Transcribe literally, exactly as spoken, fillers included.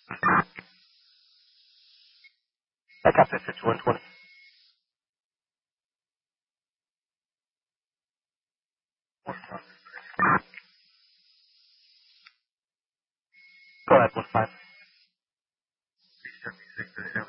I got this at one twenty. Go ahead, one five.